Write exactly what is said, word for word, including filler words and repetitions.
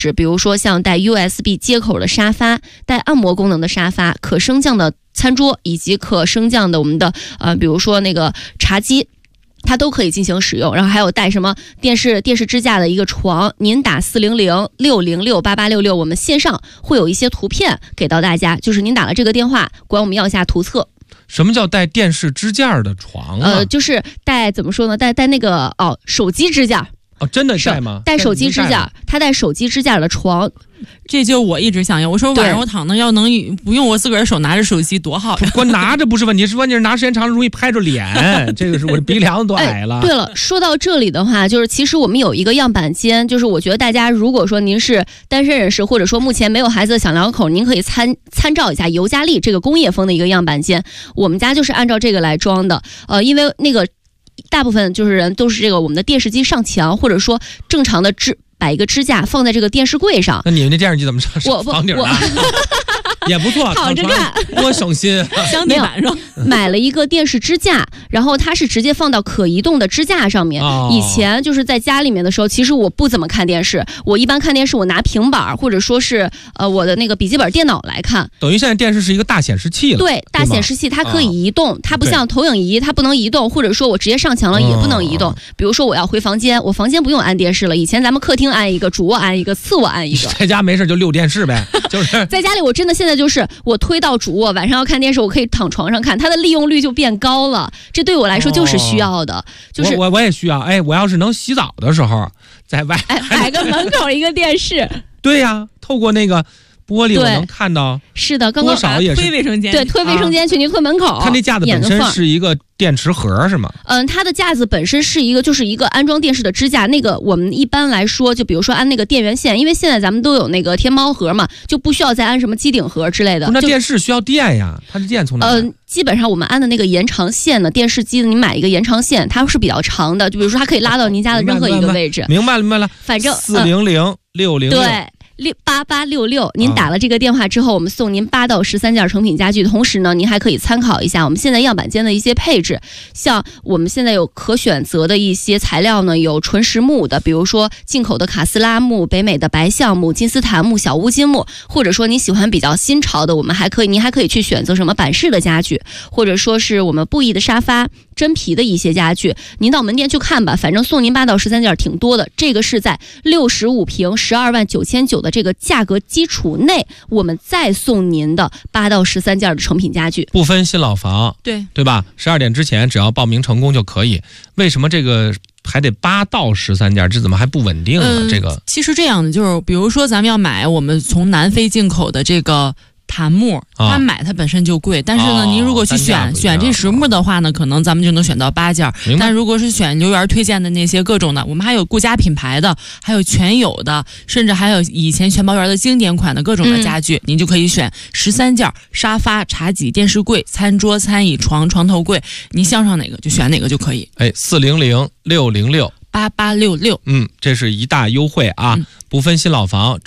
比如说像带 U S B 接口的沙发、带按摩功能的沙发、可升降的餐桌以及可升降的我们的呃，比如说那个茶几。它都可以进行使用，然后还有带什么电视电视支架的一个床，您打四零零六零六八八六六，我们线上会有一些图片给到大家，就是您打了这个电话，管我们要一下图册。 什么叫带电视支架的床啊？ 呃，就是带怎么说呢？带带那个哦，手机支架。 哦，真的带吗？ 带手机支架，它带手机支架的床。 这就我一直想要。我说晚上我躺着要能不用我自个儿手拿着手机多好呀！ 光拿着不是问题，是关键是拿时间长了容易拍着脸，这个是我的鼻梁子都矮了、 哎。对了，说到这里的话，就是其实我们有一个样板间，就是我觉得大家如果说您是单身人士，或者说目前没有孩子的小两口，您可以参参照一下尤加利这个工业风的一个样板间。我们家就是按照这个来装的，呃，因为那个大部分就是人都是这个我们的电视机上墙，或者说正常的支。摆一个支架放在这个电视柜上。 那你们那电视机怎么上我房顶啊？也不错， 躺着看多省心。 箱地板上买了一个电视支架，然后它是直接放到可移动的支架上面。 哦、 以前就是在家里面的时候，其实我不怎么看电视，我一般看电视我拿平板或者说是呃我的那个笔记本电脑来看。 等于现在电视是一个大显示器了。 对，大显示器它可以移动，哦、它不像投影仪它不能移动，或者说我直接上墙了也不能移动。哦、比如说我要回房间，我房间不用安电视了，以前咱们客厅安一个，主卧安一个，次卧安一个。 在家没事就溜电视呗，就是在家里我真的现在就是我推到主卧，晚上要看电视，我可以躺床上看，它的利用率就变高了。这对我来说就是需要的，哦、就是我我我也需要。哎，我要是能洗澡的时候在外哎摆个门口一个电视， 对呀、啊，透过那个玻璃我能看到。 是的，刚刚多少也是推卫生间， 对，推卫生间去，您推门口。 它那架子本身是一个电池盒是吗？ 嗯，它的架子本身是一个，就是一个安装电视的支架。那个我们一般来说，就比如说安那个电源线，因为现在咱们都有那个天猫盒嘛，就不需要再安什么机顶盒之类的。 那电视需要电呀，它的电从哪？ 嗯、呃，基本上我们安的那个延长线呢，电视机你买一个延长线，它是比较长的，就比如说它可以拉到您家的任何一个位置。 明白了，明白了。 反正四零零六零六。 对。六八八六六，您打了这个电话之后，我们送您八到十三件成品家具。同时呢，您还可以参考一下我们现在样板间的一些配置，像我们现在有可选择的一些材料呢，有纯实木的，比如说进口的卡斯拉木、北美的白橡木、金丝檀木、小乌金木，或者说你喜欢比较新潮的，我们还可以，您还可以去选择什么板式的家具，或者说是我们布艺的沙发、真皮的一些家具。您到门店去看吧，反正送您八到十三件挺多的。这个是在六十五平十二万九千九的这个价格基础内，我们再送您的八到十三件的成品家具， 不分新老房， 对对吧？十二点之前只要报名成功就可以。为什么这个还得八到十三件？这怎么还不稳定呢？ 嗯、 这个其实这样的，就是比如说咱们要买我们从南非进口的这个檀木，它买它本身就贵，但是呢，您、哦、如果去选选这实木的话呢，可能咱们就能选到八件。但如果是选刘源推荐的那些各种的，我们还有顾家品牌的，还有全有的，甚至还有以前全包园的经典款的各种的家具，嗯、您就可以选十三件：沙发、茶几、电视柜、餐桌、餐椅、床、床头柜，您向上哪个就选哪个就可以。 哎，四零零六零六八八六六， 嗯，这是一大优惠啊，嗯、不分新老房。